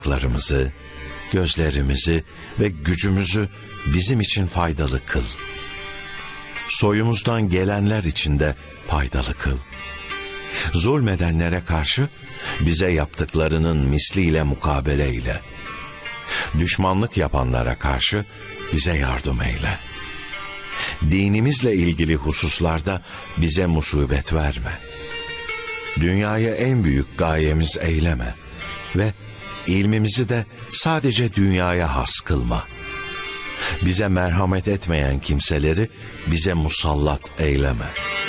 kulaklarımızı, gözlerimizi ve gücümüzü bizim için faydalı kıl. Soyumuzdan gelenler için de faydalı kıl. Zulmedenlere karşı bize yaptıklarının misliyle mukabele eyle. Düşmanlık yapanlara karşı bize yardım eyle. Dinimizle ilgili hususlarda bize musibet verme. Dünyayı en büyük gayemiz eyleme ve ilmimizi de sadece dünyaya has kılma. Bize merhamet etmeyen kimseleri bize musallat eyleme.